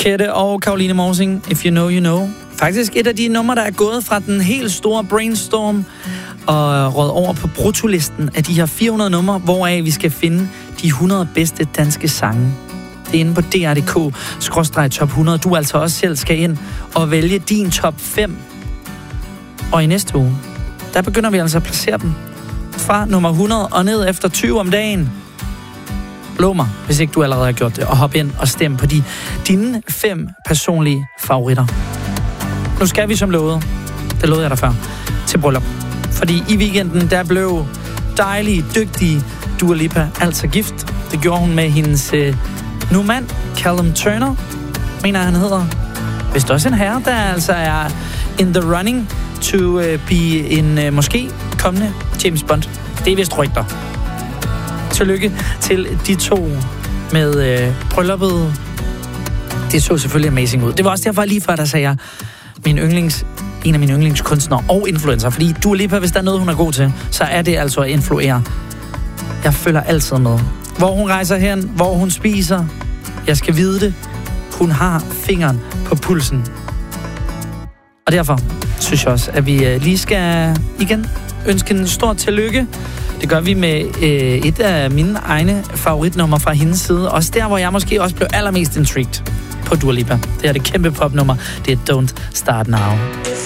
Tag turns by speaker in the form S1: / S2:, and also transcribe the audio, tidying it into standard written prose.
S1: Kette og Caroline Morsing, If You Know, You Know. Faktisk et af de numre, der er gået fra den helt store brainstorm og råd over på bruttolisten af de her 400 numre, hvoraf vi skal finde de 100 bedste danske sange. Det er inde på dr.dk/top 100. Du altså også selv skal ind og vælge din top 5. Og i næste uge, der begynder vi altså at placere dem fra nummer 100 og ned efter 20 om dagen. Lov mig, hvis ikke du allerede har gjort det, og hop ind og stem på dine 5 personlige favoritter. Nu skal vi som lovet, det lovede jeg dig før, til bryllup. Fordi i weekenden, der blev dejlige, dygtige Dua Lipa altså gift. Det gjorde hun med hendes nu mand, Callum Turner, mener han hedder. Vist også en herre, der altså er in the running to be en måske kommende James Bond. Det er vist rygter. Tillykke til de to med brylluppet. Det så selvfølgelig amazing ud. Det var også derfor lige før, der sagde jeg, en af mine yndlingskunstnere og influencer. Fordi Dua Lipa, hvis der er noget, hun er god til, så er det altså at influere. Jeg følger altid med. Hvor hun rejser hen, hvor hun spiser. Jeg skal vide det. Hun har fingeren på pulsen. Og derfor synes jeg også, at vi lige skal igen ønske en stor tillykke. Det gør vi med et af mine egne favoritnummer fra hendes side. Også der, hvor jeg måske også blev allermest intrigued på Dua Lipa. Det er det kæmpe popnummer. Det er Don't Start Now.